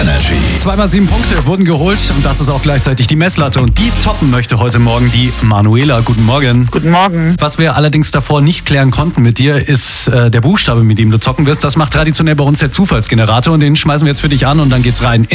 Energy. 2x7 Punkte wurden geholt und das ist auch gleichzeitig die Messlatte. Und die toppen möchte heute Morgen die Manuela. Guten Morgen. Guten Morgen. Was wir allerdings davor nicht klären konnten mit dir, ist der Buchstabe, mit dem du zocken wirst. Das macht traditionell bei uns der Zufallsgenerator und den schmeißen wir jetzt für dich an und dann geht's rein